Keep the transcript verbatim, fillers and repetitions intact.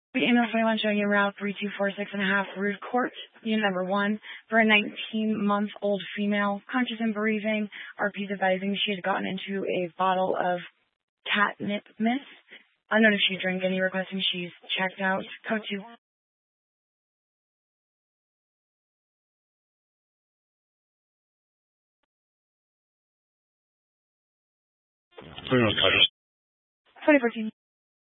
The ambulance twenty-one showing you route three two four six and a half, Root Court, unit number one, for a nineteen-month-old female, conscious and breathing. R P's advising she had gotten into a bottle of catnip mist. Unknown if she drank any, requesting she's checked out. Code two. twenty-one Carter. twenty fourteen.